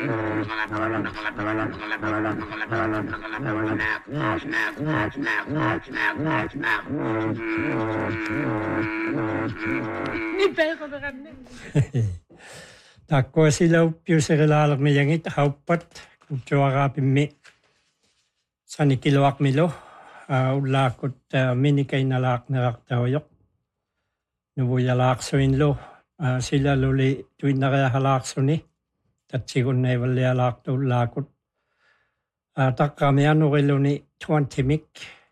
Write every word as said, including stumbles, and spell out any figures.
Niin pelkotakaan ne. Takkoa sillä uppiuserilaalla me jengit hauppat, kun tuoraapimmi sani kiloak milo, ullaakut minikeina laakneraktaojok. Nuvuja laaksoinlo, sillä oli tuinnareaha laaksoni, tatsikun neivalle laaktu ullaakut. Takkaami anurilluni tuantimik.